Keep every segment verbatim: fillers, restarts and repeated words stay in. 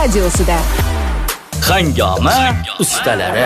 radiosida. Hangoma ustalari.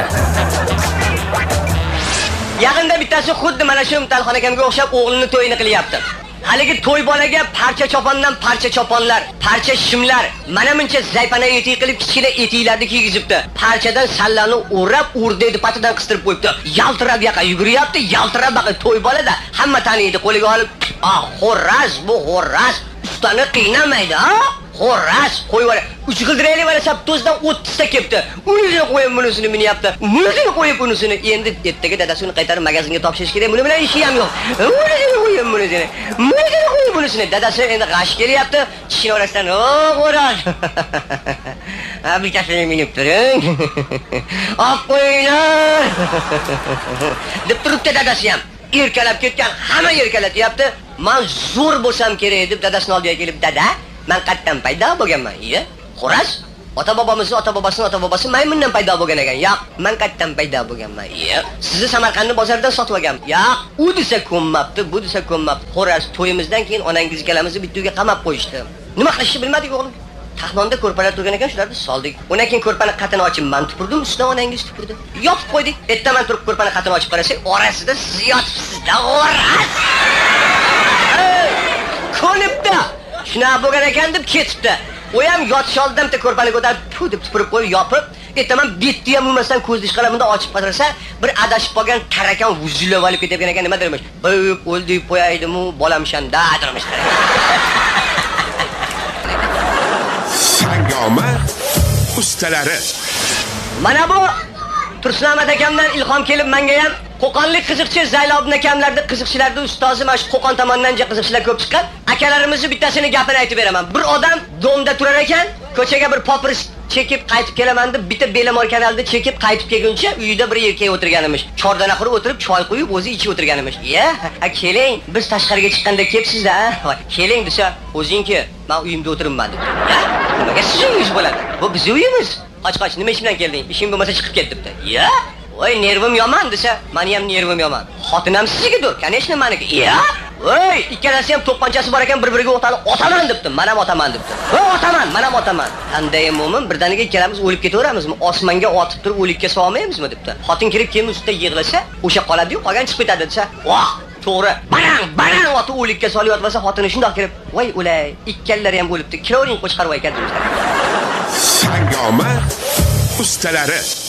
Yaqinda bittasi xuddi mana shu Mutalxon akamga o'xshab o'g'lini to'yini qilyapti. Haligi to'y bolaga parcha chopondan parcha choponlar, parcha shimlar, mana buncha zaypana etik qilib kichkina etiklarni kiygizibdi. Parchadan sallani o'rab, urdaydi patidan qistirib qo'yibdi. Yaltirab yaqa yuguryapti, yaltirab baqa to'y bolada hamma taniydi, qo'liga olib, "Ah, xo'raz bu xo'raz, ustani qiynamaydi, ha? Xo'raz, qo'yib ola. uch g'ildirayli va sabtozdan o'ttiz ta kelibdi. Unisini qo'yib, bunisini minyapti. Unisini qo'yib, bunisini endi ertaga dadasini qaytarib magazinga topshirish kerak. Buni bilan ishi ham yo'q. Unisini qo'yib, bunisini. Unisini qo'yib, bunisini. Dadasi endi g'ash kelyapti. Tishini orasidan, "O, xo'raz. Ha, bittasini minib turing. Olib qo'yinglar." deb turibdi dadasi ham. Erkalab ketgan, hamma erkalatyapti. Men zo'r bo'lsam kerak deb dadasining oldiga kelib, "Dada, men qatdan paydo bo'lganman." "Iya, xo'raz, ota-bobomizning ota-bobasining ota-bobasi maymundan paydo bo'lgan ekan." "Yo'q, men qatdan paydo bo'lganman." "Iya, sizni Samarqandning bozoridan sotib olganman." "Yo'q, u desa ko'nmabdi, bu desa ko'nmabdi. Xo'raz, to'yimizdan keyin onangiz ikkalamizni bitta uyga qamab qo'yishdi. Nima qilishni bilmadik o'g'lim. Taxmonda ko'rpalar turgan ekan, shularni soldik. Undan keyin ko'rpani qatini ochib men tupurdim, ustidan onangiz tupurdi. Yopib qo'ydik. Ertaman turib ko'rpani qatini ochib qarasak, orasida siz yotibsiz-da, xo'raz." Ko'nibdi. Shunaqa bo'lgan ekan deb ketibdi. U ham yotish oldidan bitta ko'rpani ko'tarib, pu deb tupurib qo'yib, yopib, ertaman betni ham umuman ko'zni ishqalamida ochib qarasa, bir adashib qolgan tarakan vuzilib olib ketgan ekan, nima dermish? "Bo'yib o'ldi qo'yaydim-u, bolam shanda" dermish. Hangoma ustalari. Mana bu Tursunomat akamdan ilhom kelib menga ham Qo'qonlik qiziqchi Zaylobning akamlarning qiziqchilarda ustozi mana shu Qo'qon tomonidan qiziqchilar ko'p chiqqan. Akalarimizni bittasini gapini aytib beraman. Bir odam domda turar ekan, ko'chaga bir popris chekib qaytib kelaman deb bitta Belamor kanalida chekib qaytib kelguncha uyida bir erkak o'tirgan emish. Chordana qurib o'tirib, choy quyib, o'zi ichib o'tirgan emish. "Ya, keling, biz tashqariga chiqqanda kelibsiz-da, keling" desa, "O'zingki, men uyimda o'tiribman" dedi. "Ya, nimaga siz uyingiz bo'ladi? Bu bizning uyimiz. Qoch-qoch, nima ish bilan kelding? Ishing bo'lmasa chiqib ket" debdi. "Ya, voy nervim yomon" desa, "Meni ham nervim yomon. Xotinam siznikidir, конечно meniki." "Ya, voy, ikkalasi ham to'pponchasi bor ekan, bir-biriga o'tani otaman" debdi. "Men ham otaman" debdi. "Voy, otaman, men ham otaman." "Qanday mo'min, birdaniga ikkalamiz o'lib ketaveramizmi? Osmonga otib turib o'likka solmaymizmi" debdi. Xotin kirib keyin ustida yig'lasa, o'sha qoladi-yu, qolgan chiqib ketadi desa, "Voh, to'g'ri. Barang, barang otib o'likka solyotmasa, xotini shundoq kirib, "Voy, o'lay, ikkalari ham o'libdi. Kiravering qo'chqarvoy ekan" dedi. Hangoma ustalari.